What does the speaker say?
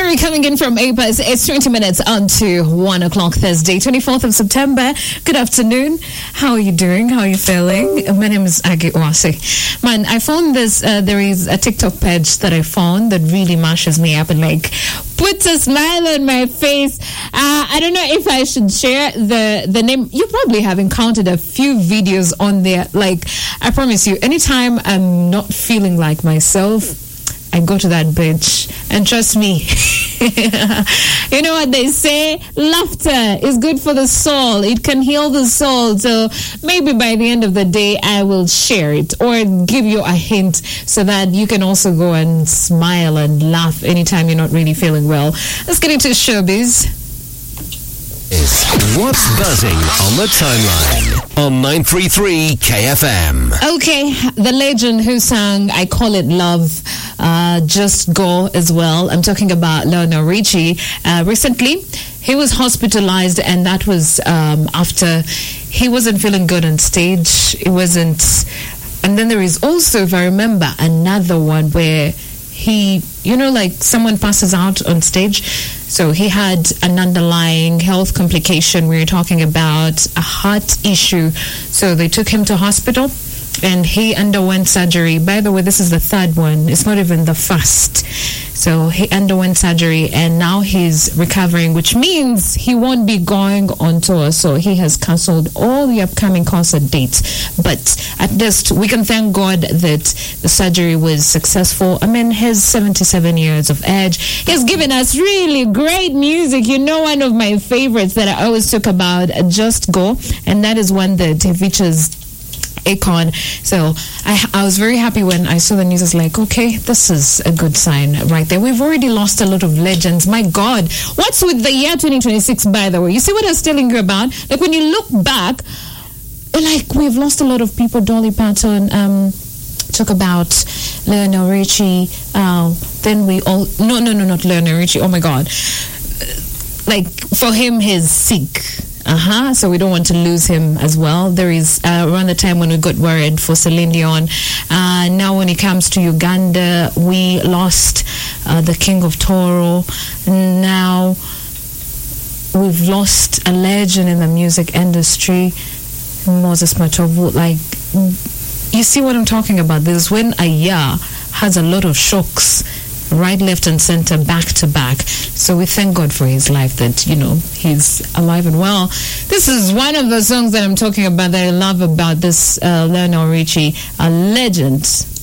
Story coming in from APAS. It's 20 minutes on to 1 o'clock Thursday, 24th of September. Good afternoon. How are you doing? How are you feeling? My name is Agi Owase. Man, I found this, there is a TikTok page that I found that really mashes me up and like puts a smile on my face. I don't know if I should share the name. You probably have encountered a few videos on there. Like, I promise you, anytime I'm not feeling like myself, I go to that bitch, and trust me, you know what they say? Laughter is good for the soul. It can heal the soul. So maybe by the end of the day, I will share it or give you a hint so that you can also go and smile and laugh anytime you're not really feeling well. Let's get into showbiz. What's buzzing on the timeline on 933 KFM? Okay, the legend who sang I Call It Love, Just Go as well. I'm talking about Lionel Richie. Recently, he was hospitalized, and that was after he wasn't feeling good on stage. It wasn't. And then there is also, if I remember, another one where he, you know, like someone passes out on stage. So he had an underlying health complication. We were talking about a heart issue. So they took him to hospital and he underwent surgery. By the way, this is the third one. It's not even the first. So he underwent surgery and now he's recovering, which means he won't be going on tour. So he has cancelled all the upcoming concert dates. But at least we can thank God that the surgery was successful. I mean, he's 77 years of age. He's given us really great music. You know, one of my favorites that I always talk about, Just Go. And that is one that features Akon. So I was very happy when I saw the news. I was like, okay, this is a good sign right there. We've already lost a lot of legends. My God, what's with the year 2026, by the way? You see what I was telling you about? Like, when you look back, like, we've lost a lot of people. Dolly Parton, talk about Lionel Richie. Then we all... No, not Lionel Richie. Oh, my God. Like, for him, he's sick. So we don't want to lose him as well. There is around the time when we got worried for Celine Dion. Now when it comes to Uganda, we lost the King of Toro. Now we've lost a legend in the music industry, Moses Matovu. Like, you see what I'm talking about? This is when a year has a lot of shocks, right, left, and center, back to back. So we thank God for his life, that, you know, he's alive and well. This is one of the songs that I'm talking about that I love about this Lionel Richie, a legend.